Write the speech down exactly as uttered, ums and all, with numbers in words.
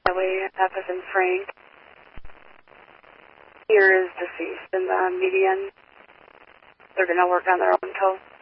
Charlie, F as in Frank. Here is deceased in the median. They're going to work on their own toes.